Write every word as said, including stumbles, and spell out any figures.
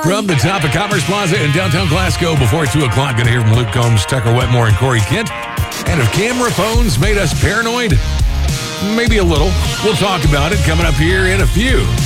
From the top of Commerce Plaza in downtown Glasgow before two o'clock, going to hear from Luke Combs, Tucker Wetmore, and Corey Kent. And if camera phones made us paranoid, maybe a little. We'll talk about it coming up here in a few.